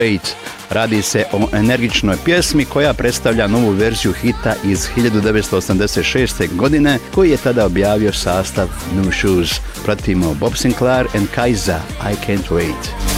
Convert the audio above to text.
Wait. Radi se o energičnoj pjesmi koja predstavlja novu verziju hita iz 1986. godine koji je tada objavio sastav New Shoes. Pratimo Bob Sinclair and Kaiser, I Can't Wait.